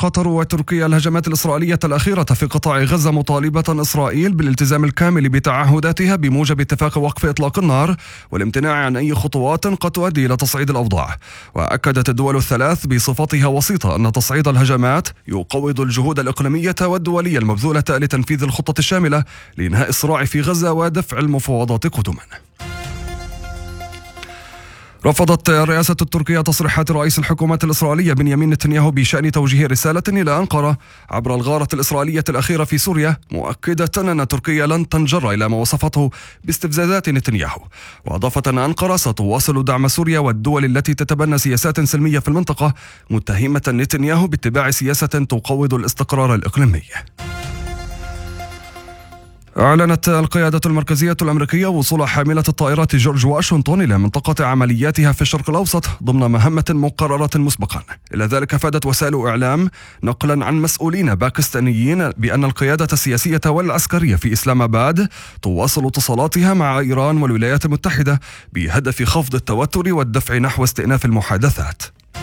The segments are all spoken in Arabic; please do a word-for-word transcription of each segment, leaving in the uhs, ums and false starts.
قطر وتركيا الهجمات الإسرائيلية الأخيرة في قطاع غزة، مطالبة إسرائيل بالالتزام الكامل بتعهداتها بموجب اتفاق وقف إطلاق النار والامتناع عن أي خطوات قد تؤدي إلى تصعيد الأوضاع. وأكدت الدول الثلاث بصفتها وسيطة أن تصعيد الهجمات يقوض الجهود الإقليمية والدولية المبذولة لتنفيذ الخطة الشاملة لإنهاء الصراع في غزة ودفع المفاوضات قدما. رفضت الرئاسة التركية تصريحات رئيس الحكومة الإسرائيلية بنيامين نتنياهو بشأن توجيه رسالة إلى أنقرة عبر الغارة الإسرائيلية الأخيرة في سوريا، مؤكدة أن تركيا لن تنجر إلى ما وصفته باستفزازات نتنياهو. وأضافت أن أنقرة ستواصل دعم سوريا والدول التي تتبنى سياسات سلمية في المنطقة، متهمة نتنياهو باتباع سياسة تقوض الاستقرار الإقليمي. أعلنت القيادة المركزية الأمريكية وصول حاملة الطائرات جورج واشنطن إلى منطقة عملياتها في الشرق الأوسط ضمن مهمة مقررة مسبقا. إلى ذلك أفادت وسائل إعلام نقلا عن مسؤولين باكستانيين بأن القيادة السياسية والعسكرية في إسلام آباد تواصل اتصالاتها مع إيران والولايات المتحدة بهدف خفض التوتر والدفع نحو استئناف المحادثات.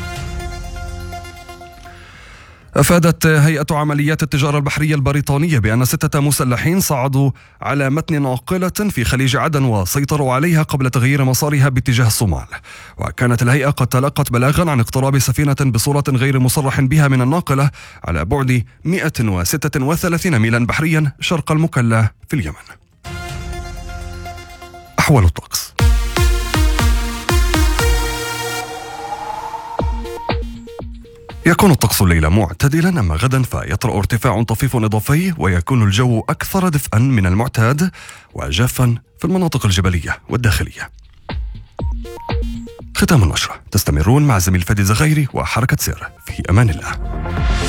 أفادت هيئة عمليات التجارة البحرية البريطانية بأن ستة مسلحين صعدوا على متن ناقلة في خليج عدن وسيطروا عليها قبل تغيير مسارها باتجاه الصومال. وكانت الهيئة قد تلقت بلاغا عن اقتراب سفينة بصورة غير مصرح بها من الناقلة على بعد مئة وستة وثلاثين ميلا بحريا شرق المكلا في اليمن. أحوال الطقس. يكون الطقس الليلة معتدلا، أما غدا فيطرأ ارتفاع طفيف إضافي ويكون الجو أكثر دفئا من المعتاد وجافا في المناطق الجبلية والداخلية. ختام النشرة، تستمرون مع زميل فادي زغيري وحركة سير. في أمان الله.